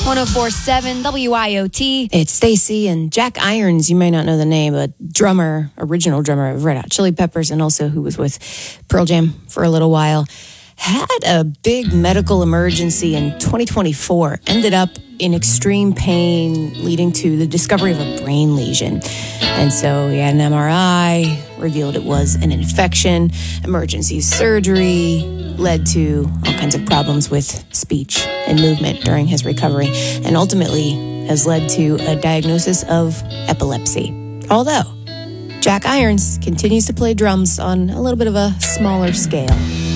104.7 WIOT. It's Stacy and Jack Irons. You may not know the name, but original drummer of Red Hot Chili Peppers, and also who was with Pearl Jam for a little while, had a big medical emergency in 2024, ended up in extreme pain, leading to the discovery of a brain lesion. And so he had an MRI, revealed it was an infection. Emergency surgery led to all kinds of problems with speech and movement during his recovery, and ultimately has led to a diagnosis of epilepsy. Although Jack Irons continues to play drums on a little bit of a smaller scale.